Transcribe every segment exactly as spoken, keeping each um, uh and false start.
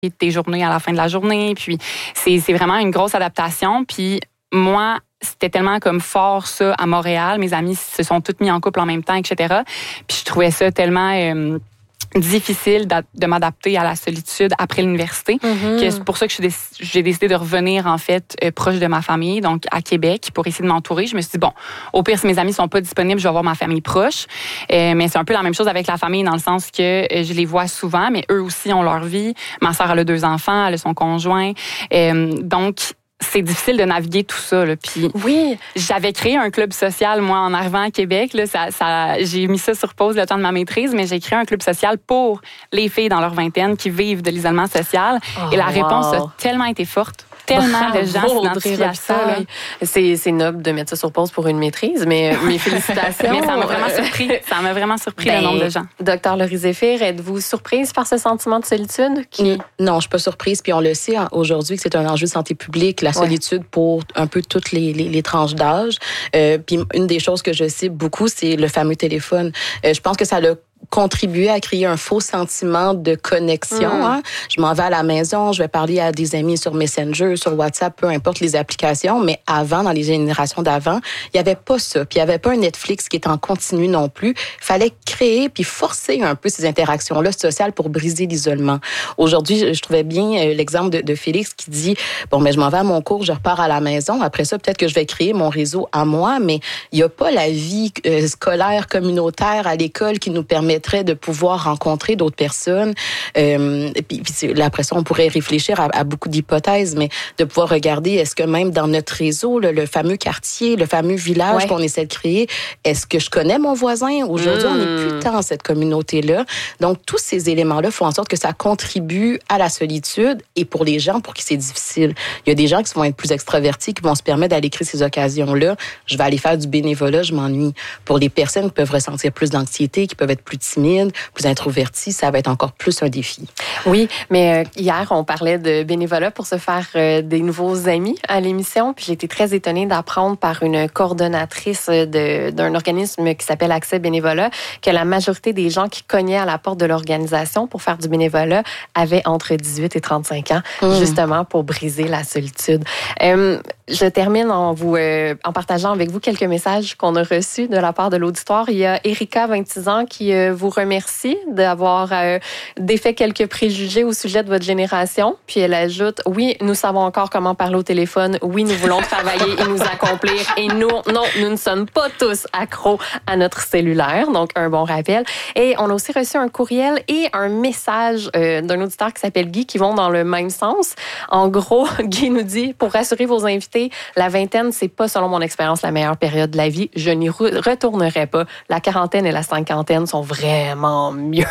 tes journées à la fin de la journée. Puis c'est, c'est vraiment une grosse adaptation. Puis moi, c'était tellement comme fort ça à Montréal. Mes amis se sont toutes mis en couple en même temps, et cetera. Puis je trouvais ça tellement euh, difficile de m'adapter à la solitude après l'université. Mm-hmm. Que c'est pour ça que j'ai décidé de revenir en fait euh, proche de ma famille, donc à Québec, pour essayer de m'entourer. Je me suis dit, bon, au pire, si mes amis sont pas disponibles, je vais voir ma famille proche. Euh, mais c'est un peu la même chose avec la famille dans le sens que euh, je les vois souvent, mais eux aussi ont leur vie. Ma sœur, elle a deux enfants, elle a son conjoint. Euh, donc, c'est difficile de naviguer tout ça. Là. Puis oui. J'avais créé un club social, moi, en arrivant à Québec. Là, ça, ça, j'ai mis ça sur pause le temps de ma maîtrise, mais j'ai créé un club social pour les filles dans leur vingtaine qui vivent de l'isolement social. Oh, et la réponse wow. a tellement été forte. Tellement Bravo, de gens s'identifient à ça. Là. C'est, c'est noble de mettre ça sur pause pour une maîtrise, mais mes félicitations. Mais ça m'a vraiment surpris. Ça m'a vraiment surpris ben, le nombre de gens. Docteur Laurie Zéphir, êtes-vous surprise par ce sentiment de solitude? Qui... Non, je suis pas surprise. Puis on le sait aujourd'hui que c'est un enjeu de santé publique, la solitude ouais. pour un peu toutes les, les, les tranches d'âge. Euh, puis une des choses que je sais beaucoup, c'est le fameux téléphone. Euh, je pense que ça l'a contribuer à créer un faux sentiment de connexion. Mmh. Hein? Je m'en vais à la maison, je vais parler à des amis sur Messenger, sur WhatsApp, peu importe les applications, mais avant, dans les générations d'avant, il n'y avait pas ça. Puis il n'y avait pas un Netflix qui est en continu non plus. Il fallait créer puis forcer un peu ces interactions-là sociales pour briser l'isolement. Aujourd'hui, je trouvais bien l'exemple de, de Félix qui dit, bon, mais je m'en vais à mon cours, je repars à la maison. Après ça, peut-être que je vais créer mon réseau à moi, mais il n'y a pas la vie euh, scolaire, communautaire à l'école qui nous permet de pouvoir rencontrer d'autres personnes. Euh, puis, puis là, après ça, on pourrait réfléchir à, à beaucoup d'hypothèses, mais de pouvoir regarder, est-ce que même dans notre réseau, le, le fameux quartier, le fameux village ouais. qu'on essaie de créer, est-ce que je connais mon voisin? Aujourd'hui, mmh. on n'est plus tant dans cette communauté-là. Donc, tous ces éléments-là font en sorte que ça contribue à la solitude et pour les gens pour qui c'est difficile. Il y a des gens qui vont être plus extravertis, qui vont se permettre d'aller créer ces occasions-là. Je vais aller faire du bénévolat, je m'ennuie. Pour les personnes qui peuvent ressentir plus d'anxiété, qui peuvent être plus timides, plus introvertis, ça va être encore plus un défi. Oui, mais euh, hier, on parlait de bénévolat pour se faire euh, des nouveaux amis à l'émission. Puis j'ai été très étonnée d'apprendre par une coordonnatrice de, d'un organisme qui s'appelle Accès Bénévolat que la majorité des gens qui cognaient à la porte de l'organisation pour faire du bénévolat avaient entre dix-huit et trente-cinq ans, mmh. justement pour briser la solitude. Euh, je termine en vous euh, en partageant avec vous quelques messages qu'on a reçus de la part de l'auditoire. Il y a Erika, vingt-six ans, qui euh, vous remercie d'avoir euh, défait quelques préjugés au sujet de votre génération. Puis elle ajoute, oui, nous savons encore comment parler au téléphone. Oui, nous voulons travailler et nous accomplir. Et nous, non, nous ne sommes pas tous accros à notre cellulaire. Donc, un bon rappel. Et on a aussi reçu un courriel et un message euh, d'un auditeur qui s'appelle Guy qui vont dans le même sens. En gros, Guy nous dit, pour rassurer vos invités, la vingtaine, c'est pas, selon mon expérience, la meilleure période de la vie. Je n'y re- retournerai pas. La quarantaine et la cinquantaine sont vraiment mieux.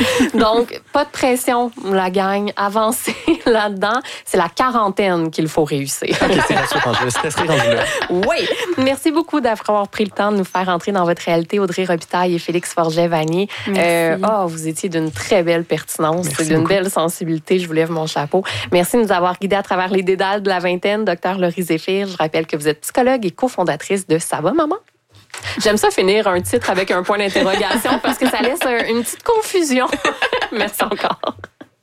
Donc, pas de pression, la gang. Avancez là-dedans. C'est la quarantaine qu'il faut réussir. OK, c'est rassurant. Je stresserai rendu là. Oui. Merci beaucoup d'avoir pris le temps de nous faire entrer dans votre réalité, Audrey Robitaille et Félix Forget-Vanier. Euh, oh, vous étiez d'une très belle pertinence, Merci d'une beaucoup. Belle sensibilité. Je vous lève mon chapeau. Merci de nous avoir guidés à travers les dédales de la vingtaine, docteur Laurie Zéphir. Je rappelle que vous êtes psychologue et cofondatrice de Ça va, maman? J'aime ça finir un titre avec un point d'interrogation parce que ça laisse une petite confusion. Merci encore.